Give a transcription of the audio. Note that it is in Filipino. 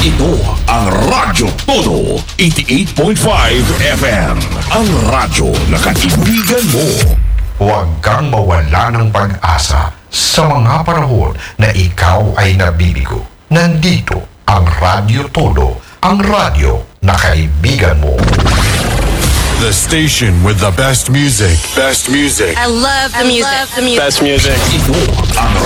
Ito ang Radyo Todo 88.5 FM. Ang radyo na kaibigan mo. Huwag kang mawala ng pag-asa sa mga panahon na ikaw ay nabibigo. Nandito ang Radyo Todo, ang radyo na kaibigan mo. The station with the best music. Best music. I love the music. Best music. Ito ang